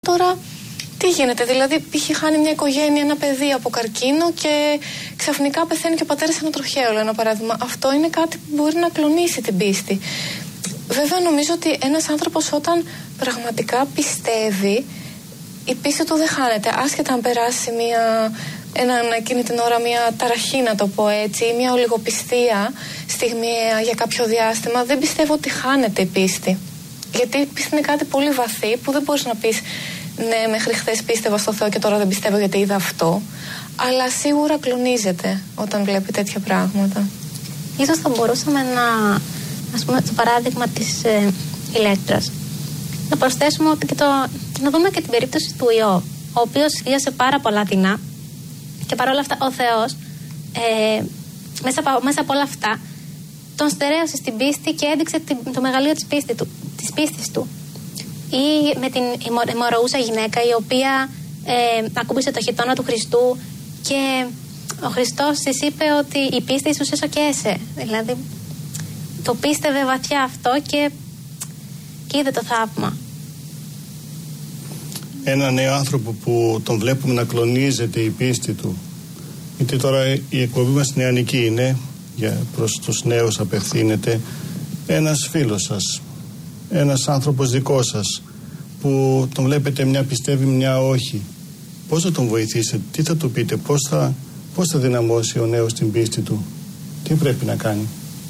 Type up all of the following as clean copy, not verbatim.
Τώρα τι γίνεται, δηλαδή π.χ. χάνει μια οικογένεια, ένα παιδί από καρκίνο και ξαφνικά πεθαίνει και ο πατέρας σε ένα τροχαίο, ένα παράδειγμα. Αυτό είναι κάτι που μπορεί να κλονίσει την πίστη. Βέβαια νομίζω ότι ένας άνθρωπος όταν πραγματικά πιστεύει, η πίστη του δεν χάνεται, άσχετα αν περάσει εκείνη την ώρα μια ταραχή, να το πω έτσι, ή μια ολιγοπιστία στιγμιαία για κάποιο διάστημα. Δεν πιστεύω ότι χάνεται η πίστη. Γιατί η πίστη είναι κάτι πολύ βαθύ που δεν μπορείς να πεις ναι, μέχρι χθες πίστευα στο Θεό και τώρα δεν πιστεύω γιατί είδα αυτό. Αλλά σίγουρα κλονίζεται όταν βλέπει τέτοια πράγματα. Ίσως θα μπορούσαμε να, ας πούμε, στο παράδειγμα της Ηλέκτρας, να προσθέσουμε ότι να δούμε και την περίπτωση του Ιώβ, ο οποίος βίωσε πάρα πολλά δεινά και παρόλα αυτά ο Θεός μέσα από όλα αυτά τον στερέωσε στην πίστη και έδειξε το μεγαλείο της πίστης του. Ή με την ημωροούσα γυναίκα η οποία ακούμπησε το χιτώνα του Χριστού και ο Χριστός της είπε ότι η πίστη σου σε σοκέσε. Δηλαδή το πίστευε βαθιά αυτό και είδε το θαύμα. Ένα νέο άνθρωπο που τον βλέπουμε να κλονίζεται η πίστη του, γιατί τώρα η εκπομπή μας νεανική είναι, προς τους νέους απευθύνεται, ένας φίλος σας, ένας άνθρωπος δικός σας που τον βλέπετε μια πιστεύει μια όχι, πώς θα τον βοηθήσετε, τι θα του πείτε, πώς θα δυναμώσει ο νέος την πίστη του, τι πρέπει να κάνει?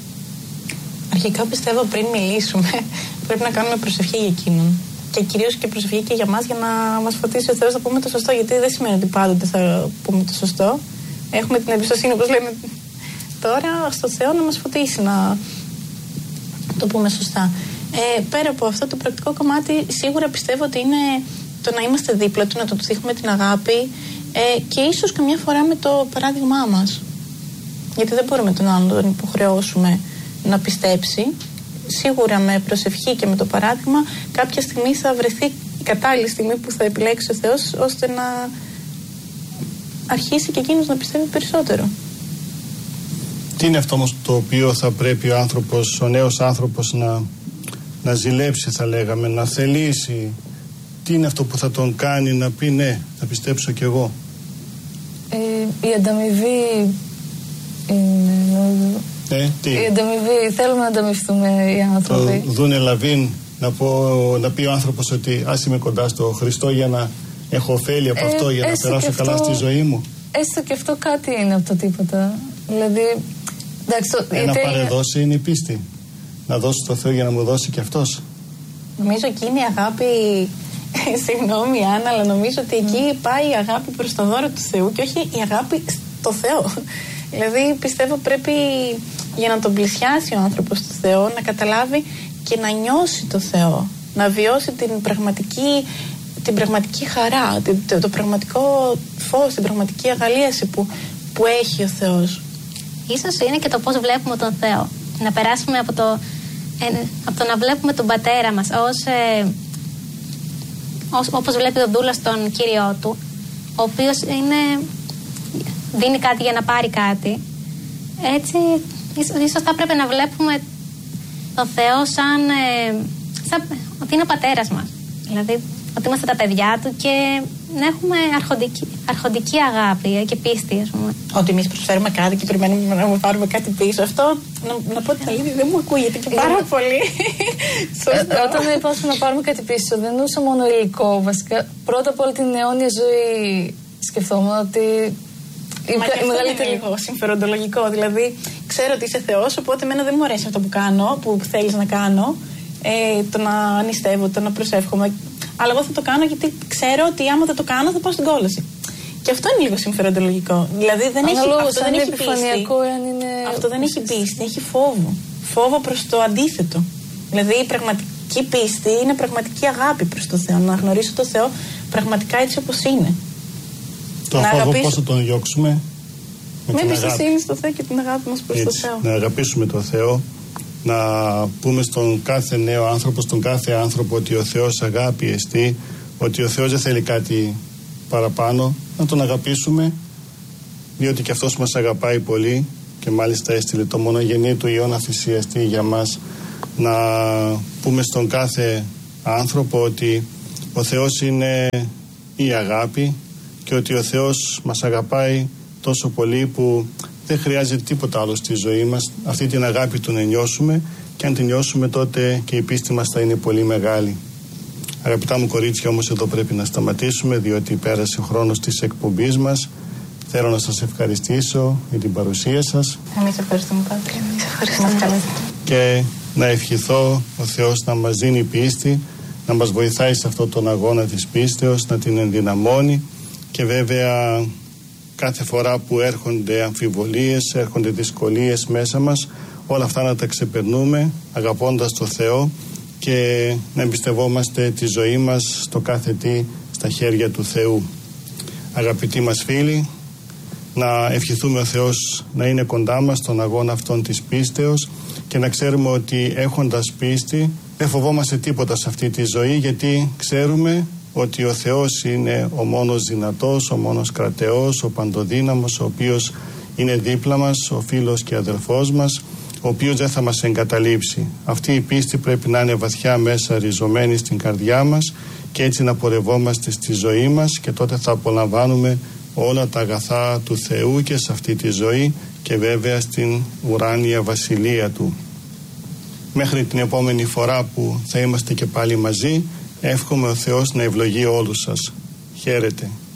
Αρχικά πιστεύω πριν μιλήσουμε πρέπει να κάνουμε προσευχή για εκείνον και κυρίως και προσευχή και για μας, για να μας φωτίσει ο Θεός να πούμε το σωστό, γιατί δεν σημαίνει ότι πάντοτε θα πούμε το σωστό. Έχουμε την εμπιστοσύνη, όπως λέμε τώρα, στο Θεό να μας φωτίσει να το πούμε σωστά. Πέρα από αυτό το πρακτικό κομμάτι, σίγουρα πιστεύω ότι είναι το να είμαστε δίπλα του, να του δείχνουμε την αγάπη και ίσως καμιά φορά με το παράδειγμά μας. Γιατί δεν μπορούμε τον άλλον να τον υποχρεώσουμε να πιστέψει. Σίγουρα με προσευχή και με το παράδειγμα κάποια στιγμή θα βρεθεί η κατάλληλη στιγμή που θα επιλέξει ο Θεός ώστε να αρχίσει και εκείνος να πιστεύει περισσότερο. Τι είναι αυτό όμως το οποίο θα πρέπει ο νέος άνθρωπος να ζηλέψει, θα λέγαμε, να θελήσει? Τι είναι αυτό που θα τον κάνει να πει ναι, θα πιστέψω κι εγώ? Η ανταμοιβή είναι... Η ανταμοιβή, θέλουμε να ανταμοιφθούμε οι άνθρωποι. Δούνε Λαβίν, να πει ο άνθρωπος ότι ας είμαι κοντά στο Χριστό για να έχω ωφέλη από αυτό, για να περάσω καλά στη ζωή μου. Έστω και αυτό κάτι είναι από το τίποτα. Δηλαδή, ένα παρεδώσει είναι η πίστη. Να δώσω στο Θεό για να μου δώσει και αυτός. Νομίζω εκεί είναι η αγάπη. Συγγνώμη Άννα, αλλά νομίζω ότι εκεί πάει η αγάπη προς το δώρο του Θεού και όχι η αγάπη στο Θεό. Δηλαδή πιστεύω πρέπει για να τον πλησιάσει ο άνθρωπος του Θεό να καταλάβει και να νιώσει το Θεό, να βιώσει την πραγματική χαρά, το πραγματικό φως, την πραγματική αγαλίαση που έχει ο Θεός. Ίσως είναι και το πώς βλέπουμε τον Θεό. Να περάσουμε από το να βλέπουμε τον πατέρα μας όπως βλέπει ο δούλος τον Κύριό του, ο οποίος δίνει κάτι για να πάρει κάτι. Έτσι ίσως θα πρέπει να βλέπουμε τον Θεό σαν ότι είναι ο πατέρας μας. Δηλαδή ότι είμαστε τα παιδιά του και να έχουμε αρχοντική αγάπη και πίστη, ας πούμε. Ότι εμείς προσφέρουμε κάτι και περιμένουμε να πάρουμε κάτι πίσω. Αυτό, να πω την αλήθεια, δεν μου ακούγεται και πάρα πολύ. Όταν είπα να πάρουμε κάτι πίσω, δεν εννοούσα μόνο υλικό. Βασικά, πρώτα απ' όλα την αιώνια ζωή σκεφτόμουν ότι. Μα και αυτό είναι λίγο συμφεροντολογικό. Δηλαδή, ξέρω ότι είσαι Θεός, οπότε εμένα δεν μου αρέσει αυτό που κάνω, που θέλεις να κάνω. Το να νηστεύω, το να προσεύχομαι. Αλλά εγώ θα το κάνω γιατί ξέρω ότι άμα δεν το κάνω θα πάω στην κόλαση. Και αυτό είναι λίγο συμφεροντολογικό. Δηλαδή δεν έχει πίστη. Αυτό δεν έχει πίστη, έχει φόβο. Φόβο προς το αντίθετο. Δηλαδή η πραγματική πίστη είναι πραγματική αγάπη προς το Θεό. Να γνωρίσω το Θεό πραγματικά έτσι όπως είναι. Το φόβο πώς θα τον διώξουμε? Με εμπιστοσύνη στο Θεό και την αγάπη μας προς το Θεό. Να αγαπήσουμε το Θεό. Να πούμε στον κάθε νέο άνθρωπο, στον κάθε άνθρωπο ότι ο Θεός αγάπη εστί, ότι ο Θεός δεν θέλει κάτι παραπάνω, να τον αγαπήσουμε, διότι και αυτός μας αγαπάει πολύ και μάλιστα έστειλε το μονογενή του Υιό να θυσιαστεί για μας. Να πούμε στον κάθε άνθρωπο ότι ο Θεός είναι η αγάπη και ότι ο Θεός μας αγαπάει τόσο πολύ που δεν χρειάζεται τίποτα άλλο στη ζωή μας. Αυτή την αγάπη του να νιώσουμε, και αν την νιώσουμε τότε και η πίστη μας θα είναι πολύ μεγάλη. Αγαπητά μου κορίτσια, όμως εδώ πρέπει να σταματήσουμε, διότι πέρασε ο χρόνος της εκπομπής μας. Θέλω να σας ευχαριστήσω για την παρουσία σας. Εμείς ευχαριστούμε πάρα πολύ. Εμείς ευχαριστούμε. Και να ευχηθώ ο Θεός να μας δίνει πίστη, να μας βοηθάει σε αυτόν τον αγώνα της πίστεως, να την ενδυναμώνει, και βέβαια κάθε φορά που έρχονται αμφιβολίες, έρχονται δυσκολίες μέσα μας, όλα αυτά να τα ξεπερνούμε αγαπώντας το Θεό και να εμπιστευόμαστε τη ζωή μας στο κάθε τι στα χέρια του Θεού. Αγαπητοί μας φίλοι, να ευχηθούμε ο Θεός να είναι κοντά μας στον αγώνα αυτών της πίστεως και να ξέρουμε ότι έχοντας πίστη δεν φοβόμαστε τίποτα σε αυτή τη ζωή, γιατί ξέρουμε ότι ο Θεός είναι ο μόνος δυνατός, ο μόνος κρατεός, ο παντοδύναμος, ο οποίος είναι δίπλα μας, ο φίλος και αδελφός μας, ο οποίος δεν θα μας εγκαταλείψει. Αυτή η πίστη πρέπει να είναι βαθιά μέσα ριζωμένη στην καρδιά μας και έτσι να πορευόμαστε στη ζωή μας, και τότε θα απολαμβάνουμε όλα τα αγαθά του Θεού και σε αυτή τη ζωή και βέβαια στην ουράνια βασιλεία Του. Μέχρι την επόμενη φορά που θα είμαστε και πάλι μαζί, εύχομαι ο Θεός να ευλογεί όλους σας. Χαίρετε.